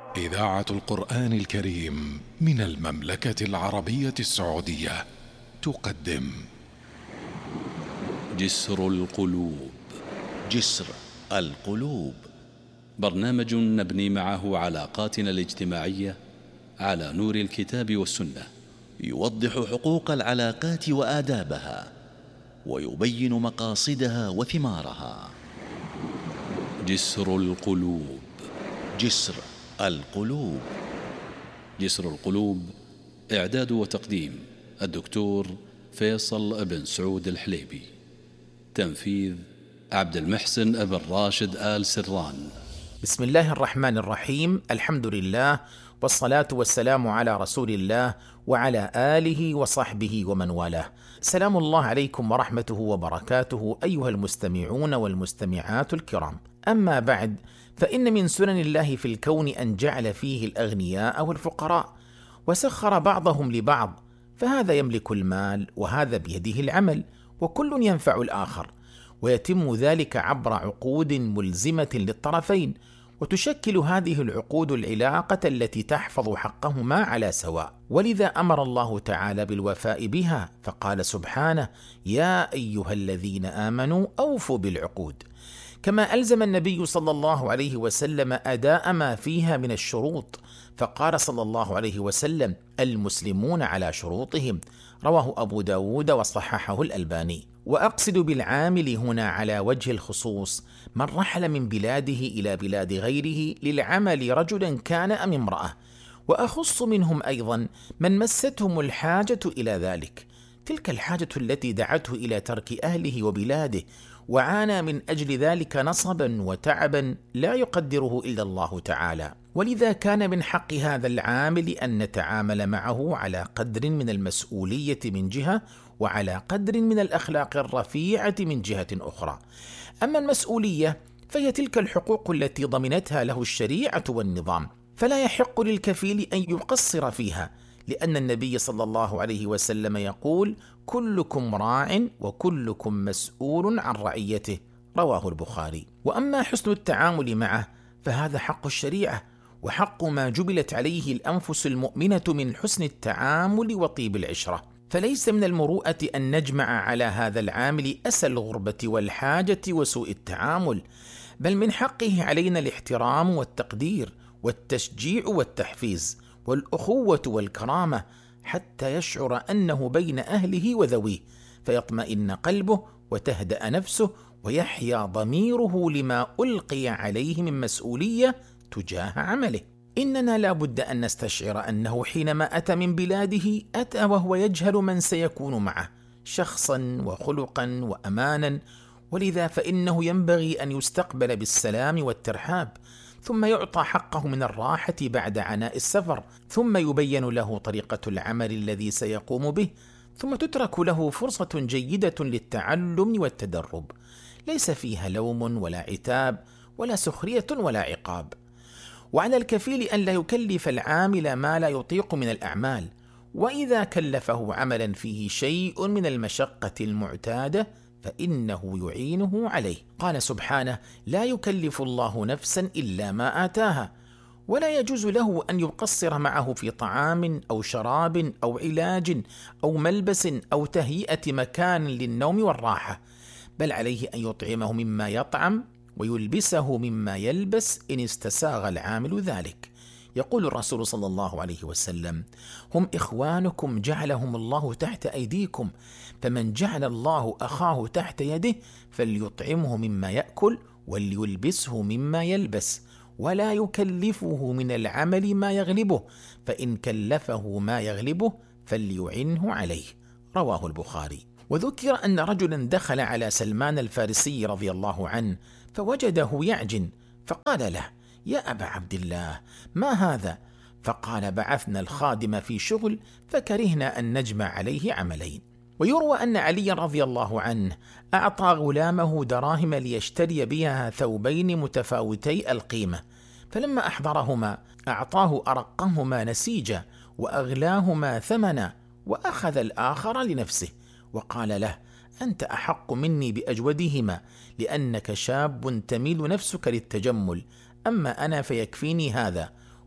إذاعة القرآن الكريم من المملكة العربية السعودية تقدم جسر القلوب. جسر القلوب، برنامج نبني معه علاقاتنا الاجتماعية على نور الكتاب والسنة، يوضح حقوق العلاقات وآدابها، ويبين مقاصدها وثمارها. جسر القلوب. جسر القلوب. جسر القلوب، إعداد وتقديم الدكتور فيصل بن سعود الحليبي، تنفيذ عبد المحسن بن راشد آل سران. بسم الله الرحمن الرحيم، الحمد لله والصلاة والسلام على رسول الله وعلى آله وصحبه ومن والاه. سلام الله عليكم ورحمته وبركاته أيها المستمعون والمستمعات الكرام. أما بعد، فإن من سنن الله في الكون أن جعل فيه الأغنياء والفقراء، وسخر بعضهم لبعض، فهذا يملك المال وهذا بيده العمل، وكل ينفع الآخر، ويتم ذلك عبر عقود ملزمة للطرفين، وتشكل هذه العقود العلاقة التي تحفظ حقهما على سواء. ولذا أمر الله تعالى بالوفاء بها، فقال سبحانه: يا أيها الذين آمنوا أوفوا بالعقود. كما ألزم النبي صلى الله عليه وسلم أداء ما فيها من الشروط، فقال صلى الله عليه وسلم: المسلمون على شروطهم، رواه أبو داود وصححه الألباني. وأقصد بالعامل هنا على وجه الخصوص من رحل من بلاده إلى بلاد غيره للعمل، رجلا كان أم امرأة، وأخص منهم أيضا من مستهم الحاجة إلى ذلك، تلك الحاجة التي دعته إلى ترك أهله وبلاده، وعانى من أجل ذلك نصبا وتعبا لا يقدره إلا الله تعالى. ولذا كان من حق هذا العامل أن نتعامل معه على قدر من المسؤولية من جهة، وعلى قدر من الأخلاق الرفيعة من جهة أخرى. أما المسؤولية فهي تلك الحقوق التي ضمنتها له الشريعة والنظام، فلا يحق للكفيل أن يقصر فيها، لأن النبي صلى الله عليه وسلم يقول: كلكم راع وكلكم مسؤول عن رعيته، رواه البخاري. وأما حسن التعامل معه فهذا حق الشريعة، وحق ما جبلت عليه الأنفس المؤمنة من حسن التعامل وطيب العشرة. فليس من المروءة أن نجمع على هذا العامل أسى الغربة والحاجة وسوء التعامل، بل من حقه علينا الاحترام والتقدير والتشجيع والتحفيز والأخوة والكرامة، حتى يشعر أنه بين أهله وذويه، فيطمئن قلبه وتهدأ نفسه ويحيا ضميره لما ألقي عليه من مسؤولية تجاه عمله. إننا لا بد أن نستشعر أنه حينما أتى من بلاده أتى وهو يجهل من سيكون معه شخصا وخلقا وأمانا، ولذا فإنه ينبغي أن يستقبل بالسلام والترحاب، ثم يعطى حقه من الراحة بعد عناء السفر، ثم يبين له طريقة العمل الذي سيقوم به، ثم تترك له فرصة جيدة للتعلم والتدرب، ليس فيها لوم ولا عتاب ولا سخرية ولا عقاب. وعلى الكفيل أن لا يكلف العامل ما لا يطيق من الأعمال، وإذا كلفه عملا فيه شيء من المشقة المعتادة فإنه يعينه عليه. قال سبحانه: لا يكلف الله نفسا إلا ما آتاها، ولا يجوز له أن يقصر معه في طعام أو شراب أو علاج أو ملبس أو تهيئة مكان للنوم والراحة، بل عليه أن يطعمه مما يطعم ويلبسه مما يلبس إن استساغ العامل ذلك. يقول الرسول صلى الله عليه وسلم: هم إخوانكم جعلهم الله تحت أيديكم، فمن جعل الله أخاه تحت يده فليطعمه مما يأكل وليلبسه مما يلبس، ولا يكلفه من العمل ما يغلبه، فإن كلفه ما يغلبه فليعنه عليه، رواه البخاري. وذكر أن رجلا دخل على سلمان الفارسي رضي الله عنه فوجده يعجن، فقال له: يا أبا عبد الله، ما هذا؟ فقال: بعثنا الخادم في شغل فكرهنا أن نجمع عليه عملين. ويروى أن علي رضي الله عنه أعطى غلامه دراهم ليشتري بها ثوبين متفاوتي القيمة، فلما أحضرهما أعطاه أرقهما نسيجا وأغلاهما ثمنا، وأخذ الآخر لنفسه، وقال له: أنت أحق مني بأجودهما، لأنك شاب تميل نفسك للتجمل، أما أنا فيكفيني هذا،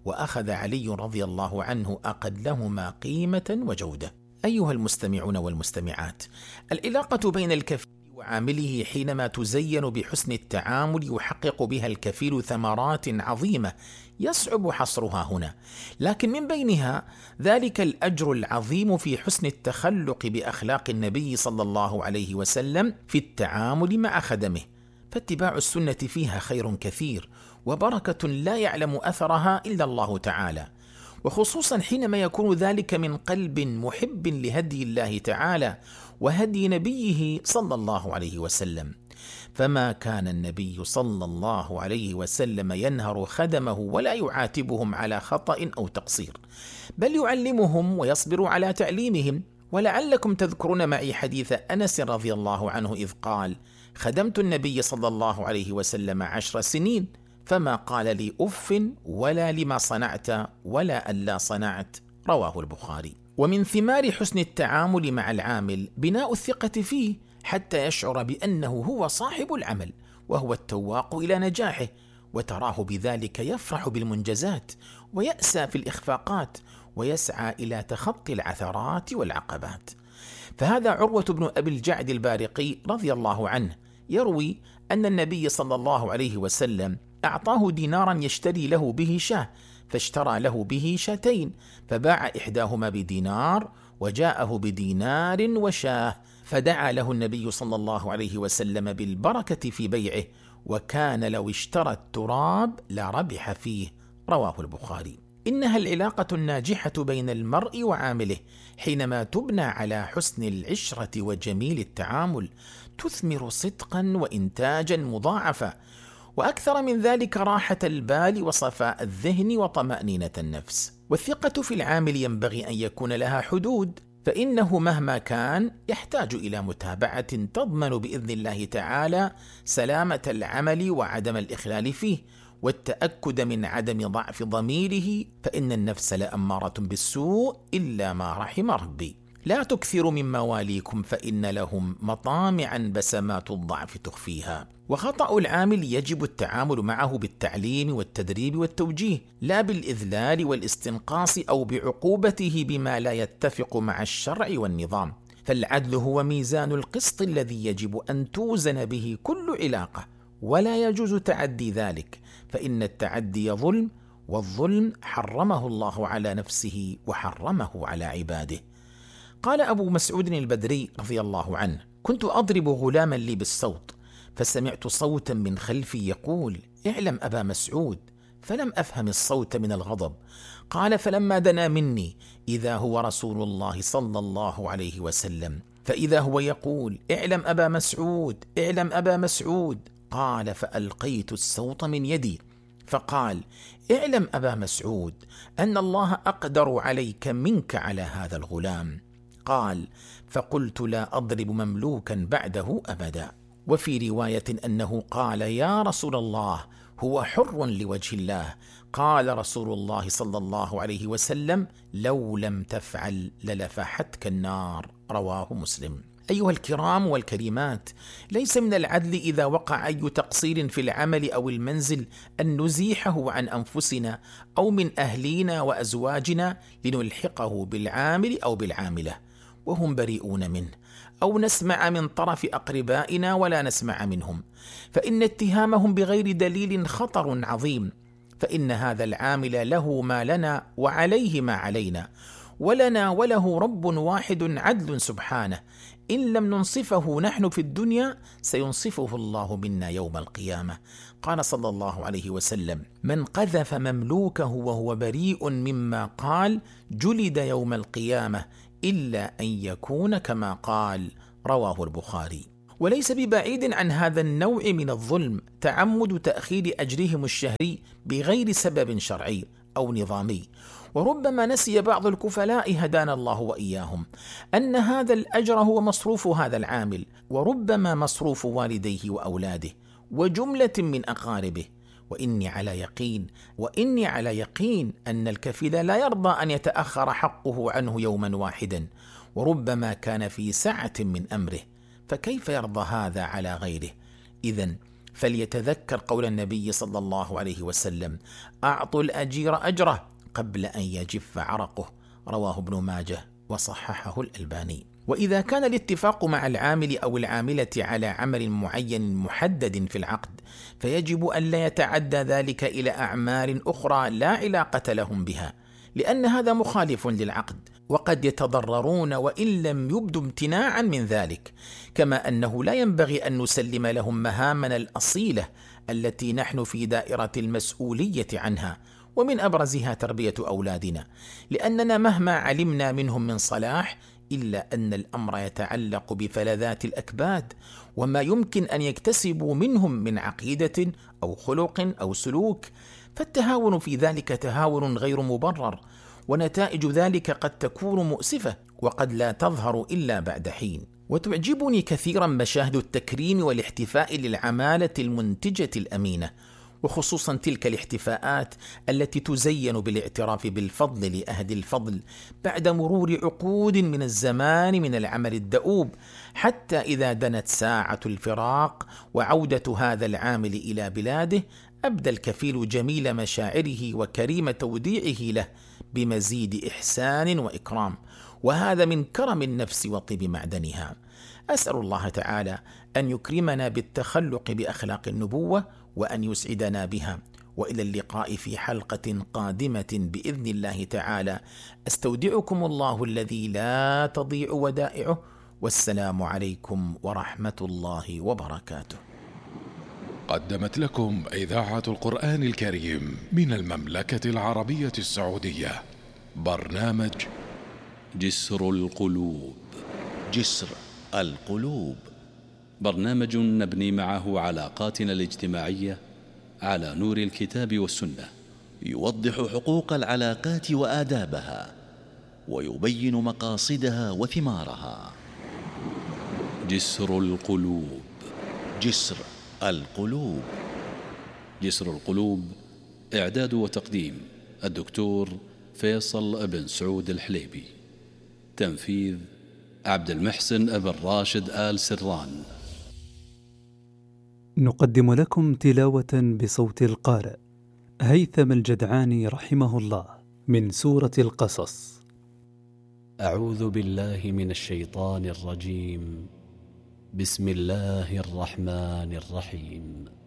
وأخذ علي رضي الله عنه أقلهما قيمة وجودة. أيها المستمعون والمستمعات، العلاقة بين الكفيل وعامله حينما تزين بحسن التعامل يحقق بها الكفيل ثمرات عظيمة يصعب حصرها هنا، لكن من بينها ذلك الأجر العظيم في حسن التخلق بأخلاق النبي صلى الله عليه وسلم في التعامل مع خدمه، فاتباع السنة فيها خير كثير وبركة لا يعلم أثرها إلا الله تعالى، وخصوصا حينما يكون ذلك من قلب محب لهدي الله تعالى وهدي نبيه صلى الله عليه وسلم. فما كان النبي صلى الله عليه وسلم ينهر خدمه ولا يعاتبهم على خطأ أو تقصير، بل يعلمهم ويصبر على تعليمهم. ولعلكم تذكرون معي حديث أنس رضي الله عنه إذ قال: خدمت النبي صلى الله عليه وسلم 10 سنين فما قال لي أف ولا لما صنعت ولا ألا صنعت، رواه البخاري. ومن ثمار حسن التعامل مع العامل بناء الثقة فيه حتى يشعر بأنه هو صاحب العمل وهو التواق إلى نجاحه، وتراه بذلك يفرح بالمنجزات ويأسى في الإخفاقات ويسعى إلى تخطي العثرات والعقبات. فهذا عروة بن أبي الجعد البارقي رضي الله عنه يروي أن النبي صلى الله عليه وسلم أعطاه دينارا يشتري له به شاة، فاشترى له به شاتين، فباع إحداهما بدينار وجاءه بدينار وشاه، فدعا له النبي صلى الله عليه وسلم بالبركة في بيعه، وكان لو اشترى التراب لربح فيه، رواه البخاري. إنها العلاقة الناجحة بين المرء وعامله حينما تبنى على حسن العشرة وجميل التعامل تثمر صدقا وإنتاجا مضاعفا، وأكثر من ذلك راحة البال وصفاء الذهن وطمأنينة النفس. والثقة في العامل ينبغي أن يكون لها حدود، فإنه مهما كان يحتاج إلى متابعة تضمن بإذن الله تعالى سلامة العمل وعدم الإخلال فيه، والتأكد من عدم ضعف ضميره، فإن النفس لأمارة بالسوء إلا ما رحم ربي. لا تكثروا من مواليكم فإن لهم مطامعا بسمات الضعف تخفيها. وخطأ العامل يجب التعامل معه بالتعليم والتدريب والتوجيه، لا بالإذلال والاستنقاص أو بعقوبته بما لا يتفق مع الشرع والنظام. فالعدل هو ميزان القسط الذي يجب أن توزن به كل علاقة، ولا يجوز تعدي ذلك، فإن التعدي ظلم، والظلم حرمه الله على نفسه وحرمه على عباده. قال أبو مسعود البدري رضي الله عنه: كنت أضرب غلاما لي بالصوت، فسمعت صوتا من خلفي يقول: اعلم أبا مسعود، فلم أفهم الصوت من الغضب. قال: فلما دنا مني إذا هو رسول الله صلى الله عليه وسلم، فإذا هو يقول: اعلم أبا مسعود، اعلم أبا مسعود. قال: فألقيت الصوت من يدي، فقال: اعلم أبا مسعود أن الله أقدر عليك منك على هذا الغلام. قال: فقلت: لا أضرب مملوكا بعده أبدا. وفي رواية أنه قال: يا رسول الله، هو حر لوجه الله. قال رسول الله صلى الله عليه وسلم: لو لم تفعل للفحتك النار، رواه مسلم. أيها الكرام والكريمات، ليس من العدل إذا وقع أي تقصير في العمل أو المنزل أن نزيحه عن أنفسنا أو من أهلينا وأزواجنا لنلحقه بالعامل أو بالعاملة وهم بريئون منه، أو نسمع من طرف أقربائنا ولا نسمع منهم، فإن اتهامهم بغير دليل خطر عظيم، فإن هذا العامل له ما لنا وعليه ما علينا، ولنا وله رب واحد عدل سبحانه، إن لم ننصفه نحن في الدنيا سينصفه الله منا يوم القيامة. قال صلى الله عليه وسلم: من قذف مملوكه وهو بريء مما قال جلد يوم القيامة إلا أن يكون كما قال، رواه البخاري. وليس ببعيد عن هذا النوع من الظلم تعمد تأخير أجرهم الشهري بغير سبب شرعي أو نظامي، وربما نسي بعض الكفلاء هدانا الله وإياهم أن هذا الأجر هو مصروف هذا العامل، وربما مصروف والديه وأولاده وجملة من أقاربه. وإني على يقين أن الكفيل لا يرضى أن يتأخر حقه عنه يوما واحدا، وربما كان في سعة من أمره، فكيف يرضى هذا على غيره؟ إذن فليتذكر قول النبي صلى الله عليه وسلم: أعطوا الأجير أجره قبل أن يجف عرقه، رواه ابن ماجه وصححه الألباني. وإذا كان الاتفاق مع العامل أو العاملة على عمل معين محدد في العقد، فيجب أن لا يتعدى ذلك إلى أعمال أخرى لا علاقة لهم بها، لأن هذا مخالف للعقد، وقد يتضررون وإن لم يبدوا امتناعا من ذلك. كما أنه لا ينبغي أن نسلم لهم مهامنا الأصيلة التي نحن في دائرة المسؤولية عنها، ومن أبرزها تربية أولادنا، لأننا مهما علمنا منهم من صلاح إلا أن الأمر يتعلق بفلذات الأكباد، وما يمكن أن يكتسبوا منهم من عقيدة أو خلق أو سلوك، فالتهاون في ذلك تهاون غير مبرر، ونتائج ذلك قد تكون مؤسفة وقد لا تظهر إلا بعد حين. وتعجبني كثيرا مشاهد التكريم والاحتفاء للعمالة المنتجة الأمينة، وخصوصا تلك الاحتفاءات التي تزين بالاعتراف بالفضل لأهل الفضل بعد مرور عقود من الزمان من العمل الدؤوب، حتى إذا دنت ساعة الفراق وعودة هذا العامل إلى بلاده، أبدى الكفيل جميل مشاعره وكريم توديعه له بمزيد إحسان وإكرام، وهذا من كرم النفس وطيب معدنها. أسأل الله تعالى أن يكرمنا بالتخلق بأخلاق النبوة وأن يسعدنا بها. وإلى اللقاء في حلقة قادمة بإذن الله تعالى. أستودعكم الله الذي لا تضيع ودائعه، والسلام عليكم ورحمة الله وبركاته. قدمت لكم إذاعة القرآن الكريم من المملكة العربية السعودية برنامج جسر القلوب. جسر القلوب، برنامج نبني معه علاقاتنا الاجتماعية على نور الكتاب والسنة، يوضح حقوق العلاقات وآدابها، ويبين مقاصدها وثمارها. جسر القلوب. جسر القلوب. جسر القلوب، إعداد وتقديم الدكتور فيصل بن سعود الحليبي. تنفيذ عبد المحسن بن راشد آل سران. نقدم لكم تلاوة بصوت القارئ هيثم الجدعاني رحمه الله من سورة القصص. أعوذ بالله من الشيطان الرجيم. بسم الله الرحمن الرحيم.